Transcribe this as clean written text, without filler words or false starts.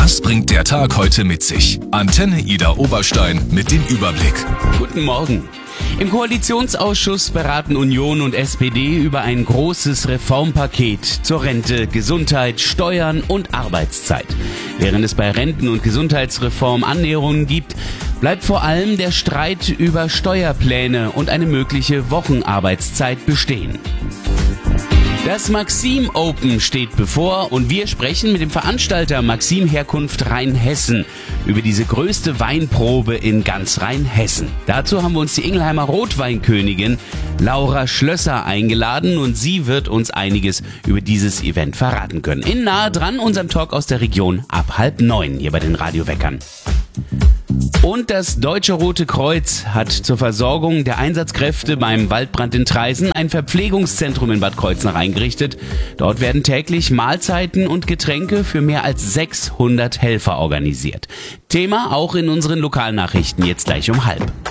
Was bringt der Tag heute mit sich? Antenne Ida Oberstein mit dem Überblick. Guten Morgen. Im Koalitionsausschuss beraten Union und SPD über ein großes Reformpaket zur Rente, Gesundheit, Steuern und Arbeitszeit. Während es bei Renten- und Gesundheitsreform Annäherungen gibt, bleibt vor allem der Streit über Steuerpläne und eine mögliche Wochenarbeitszeit bestehen. Das Maxim Open steht bevor und wir sprechen mit dem Veranstalter Maxim Herkunft Rheinhessen über diese größte Weinprobe in ganz Rheinhessen. Dazu haben wir uns die Ingelheimer Rotweinkönigin Laura Schlösser eingeladen und sie wird uns einiges über dieses Event verraten können. In nahe dran unserem Talk aus der Region ab 8:30 hier bei den Radioweckern. Und das Deutsche Rote Kreuz hat zur Versorgung der Einsatzkräfte beim Waldbrand in Traisen ein Verpflegungszentrum in Bad Kreuznach eingerichtet. Dort werden täglich Mahlzeiten und Getränke für mehr als 600 Helfer organisiert. Thema auch in unseren Lokalnachrichten jetzt gleich um 12:30.